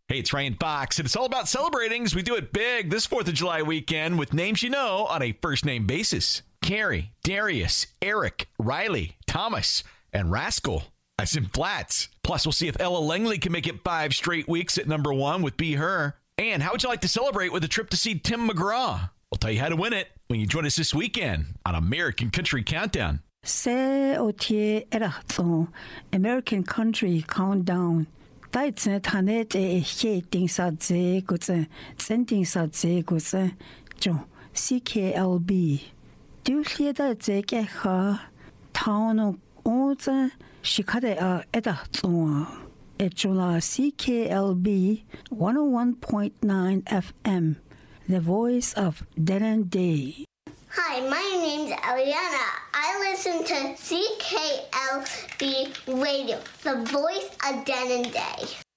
Hey, it's Ryan Fox, and it's all about celebrating as we do it big this 4th of July weekend with names you know on a first-name basis. Carrie, Darius, Eric, Riley, Thomas, and Rascal, as in Flats. Plus, we'll see if Ella Langley can make it 5 straight weeks at number 1 with Be Her. And how would you like to celebrate with a trip to see Tim McGraw? We'll tell you how to win it when you join us this weekend on American Country Countdown. American Country Countdown. 大陣談呢嘅係定殺者嗰陣，真定殺者嗰陣，仲 CKLB。丟些的這個下，頭腦我陣是佢哋一笪種，誒做啦 CKLB 101.9 FM, The Voice of Denan Day. Hi, my name's Eliana. I listen to CKLB Radio, the voice of Denan Day.